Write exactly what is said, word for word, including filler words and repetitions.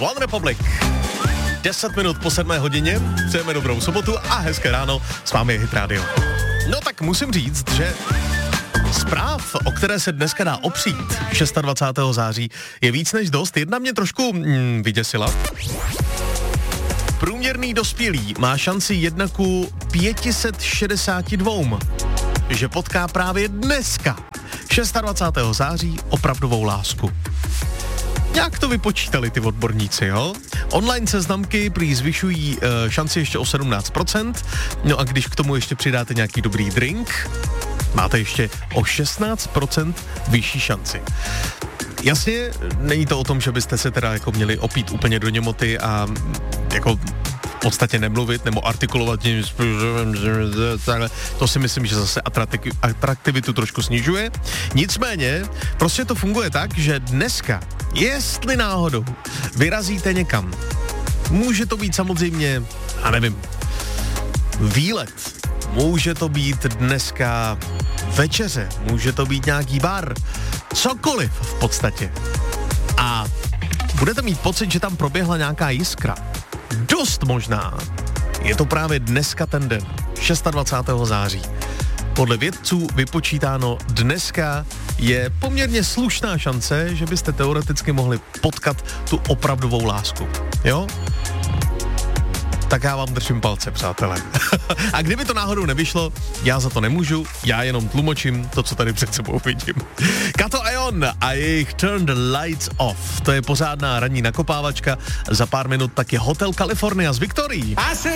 One Republic. deset minut po sedmé hodině, přejeme dobrou sobotu a hezké ráno, s vámi je Hit Radio. No tak musím říct, že zpráv, o které se dneska dá opřít dvacátého šestého září, je víc než dost. Jedna mě trošku mm, vyděsila. Průměrný dospělý má šanci jedna ku pět set šedesát dva, že potká právě dneska, dvacátého šestého září, opravdovou lásku. Jak to vypočítali ty odborníci, jo? Online seznamky prý zvyšují e, šanci ještě o sedmnáct procent, no a když k tomu ještě přidáte nějaký dobrý drink, máte ještě o šestnáct procent vyšší šanci. Jasně, není to o tom, že byste se teda jako měli opít úplně do němoty a jako v podstatě nemluvit nebo artikulovat tím způsobem, to si myslím, že zase atraktivitu trošku snižuje. Nicméně, prostě to funguje tak, že dneska, jestli náhodou vyrazíte někam, může to být samozřejmě, já nevím, výlet, může to být dneska večeře, může to být nějaký bar, cokoliv v podstatě. A budete mít pocit, že tam proběhla nějaká jiskra. Dost možná je to právě dneska ten den, dvacátého šestého září. Podle vědců vypočítáno dneska je poměrně slušná šance, že byste teoreticky mohli potkat tu opravdovou lásku. Jo? Tak já vám držím palce, přátelé. A kdyby to náhodou nevyšlo, já za to nemůžu, já jenom tlumočím to, co tady před sebou vidím. Kato a Jon a jejich Turn the Lights Off. To je pořádná ranní nakopávačka. Za pár minut taky Hotel California s Viktorií.